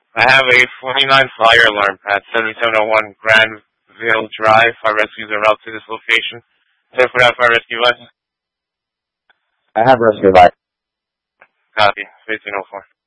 I have a 49 fire alarm at 7701 Granville Drive. Fire rescues are out to this location. 10 for that fire rescue advice. I have rescue advice. Copy. 1504.